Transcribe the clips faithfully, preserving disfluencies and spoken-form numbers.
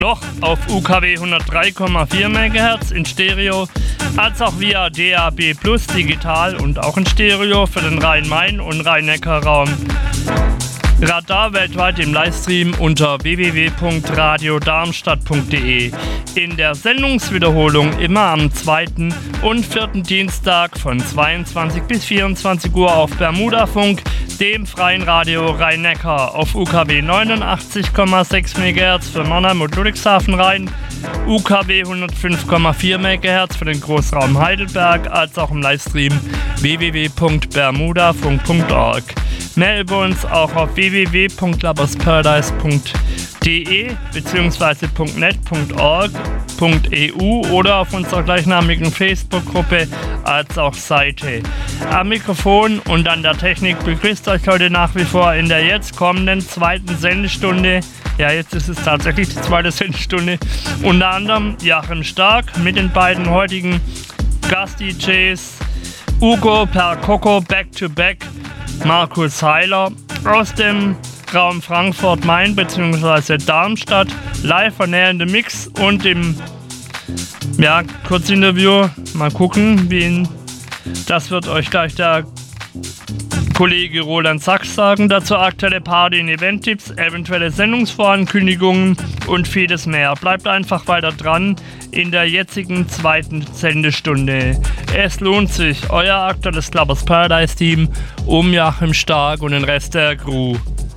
Loch auf U K W hundertdrei Komma vier Megahertz in Stereo, als auch via D A B Plus digital und auch in Stereo für den Rhein-Main- und Rhein-Neckar-Raum. Radar weltweit im Livestream unter w w w punkt radio darmstadt punkt d e. In der Sendungswiederholung immer am zweiten und vierten Dienstag von zweiundzwanzig bis vierundzwanzig Uhr auf Bermudafunk, dem freien Radio Rhein-Neckar auf U K W neunundachtzig Komma sechs Megahertz für Mannheim und Ludwigshafen Rhein, U K W hundertfünf Komma vier Megahertz für den Großraum Heidelberg, als auch im Livestream w w w punkt bermudafunk punkt org. Mehr über uns auch auf w w w punkt loversparadise punkt d e bzw. .net punkt org punkt e u oder auf unserer gleichnamigen Facebook-Gruppe als auch Seite. Am Mikrofon und an der Technik begrüßt euch heute nach wie vor in der jetzt kommenden zweiten Sendestunde, ja jetzt ist es tatsächlich die zweite Sendestunde, unter anderem Joachim Stark mit den beiden heutigen Gast-D Js Ugo Percoco Back to Back, Markus Heiler aus dem Raum Frankfurt-Main bzw. Darmstadt, live von Näher in the Mix und im ja, Kurzinterview. Mal gucken, wie das wird euch gleich der Kollege Roland Sachs sagen. Dazu aktuelle Party- und Event-Tipps, eventuelle Sendungsvorankündigungen und vieles mehr. Bleibt einfach weiter dran in der jetzigen zweiten Sendestunde. Es lohnt sich, euer aktuelles Clubbers Paradise Team um Joachim Stark und den Rest der Crew.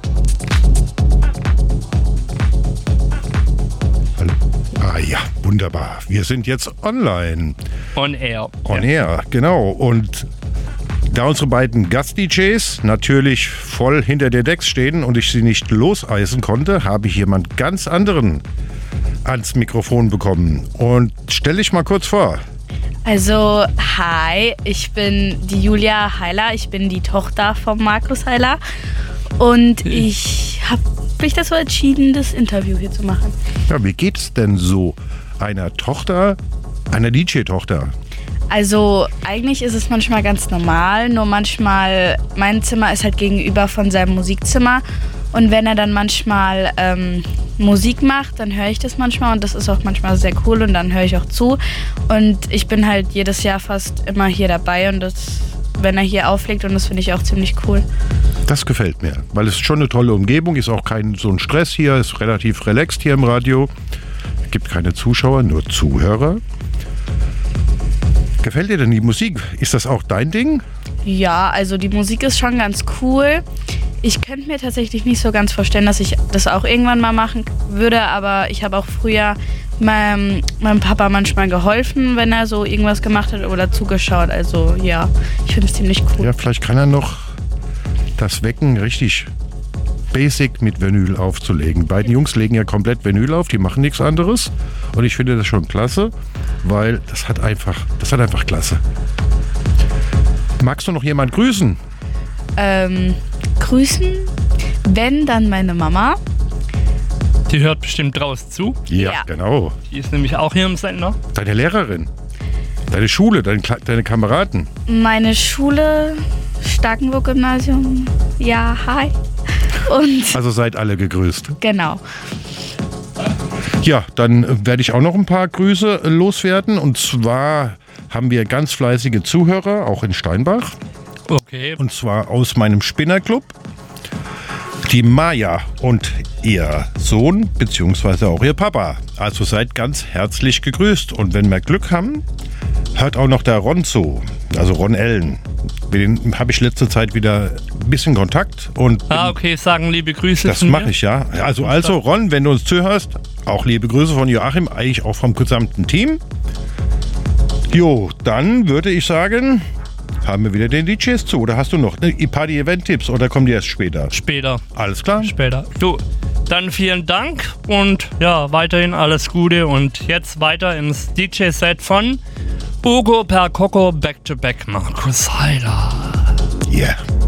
Ah ja, wunderbar. Wir sind jetzt online. On air. On air, genau. Und da unsere beiden Gast-D Js natürlich voll hinter der Decks stehen und ich sie nicht loseisen konnte, habe ich jemand ganz anderen ans Mikrofon bekommen. Und stell dich mal kurz vor. Also, hi, ich bin die Julia Heiler, ich bin die Tochter von Markus Heiler und ich habe mich dazu entschieden, das Interview hier zu machen. Ja, wie geht's denn so einer Tochter, einer D J-Tochter? Also eigentlich ist es manchmal ganz normal, nur manchmal, mein Zimmer ist halt gegenüber von seinem Musikzimmer und wenn er dann manchmal ähm, Musik macht, dann höre ich das manchmal und das ist auch manchmal sehr cool und dann höre ich auch zu und ich bin halt jedes Jahr fast immer hier dabei und das, wenn er hier auflegt und das finde ich auch ziemlich cool. Das gefällt mir, weil es ist schon eine tolle Umgebung, ist auch kein so ein Stress hier, ist relativ relaxed hier im Radio, es gibt keine Zuschauer, nur Zuhörer. Gefällt dir denn die Musik? Ist das auch dein Ding? Ja, also die Musik ist schon ganz cool. Ich könnte mir tatsächlich nicht so ganz vorstellen, dass ich das auch irgendwann mal machen würde, aber ich habe auch früher meinem, meinem Papa manchmal geholfen, wenn er so irgendwas gemacht hat oder zugeschaut. Also ja, ich finde es ziemlich cool. Ja, vielleicht kann er noch das Wecken richtig basic mit Vinyl aufzulegen. Beiden Jungs legen ja komplett Vinyl auf, die machen nichts anderes. Und ich finde das schon klasse, weil das hat einfach, das hat einfach klasse. Magst du noch jemand grüßen? Ähm, grüßen? Wenn, dann meine Mama. Die hört bestimmt draußen zu. Ja, Ja. genau. Die ist nämlich auch hier im Sender. Deine Lehrerin, deine Schule, deine, Kle- deine Kameraden. Meine Schule, Starkenburg-Gymnasium. Ja, hi. Und Also seid alle gegrüßt. genau. Ja, dann werde ich auch noch ein paar Grüße loswerden. Und zwar haben wir ganz fleißige Zuhörer, auch in Steinbach. Okay. Und zwar aus meinem Spinnerclub. Die Maja und ihr Sohn, beziehungsweise auch ihr Papa. Also seid ganz herzlich gegrüßt. Und wenn wir Glück haben, hört auch noch der Ron zu. Also Ron Ellen. Mit dem habe ich letzte Zeit wieder ein bisschen Kontakt. Und Ah, okay, sagen liebe Grüße. das von mache mir. ich, ja. Also, also Ron, wenn du uns zuhörst, auch liebe Grüße von Joachim, eigentlich auch vom gesamten Team. Jo, dann würde ich sagen, haben wir wieder den D Js zu. Oder hast du noch ein paar Event-Tipps oder kommen die erst später? Später. Alles klar? Später. Du, dann vielen Dank und ja, weiterhin alles Gute und jetzt weiter ins D J-Set von Ugo Percoco Back to Back Markus Heiler. Yeah.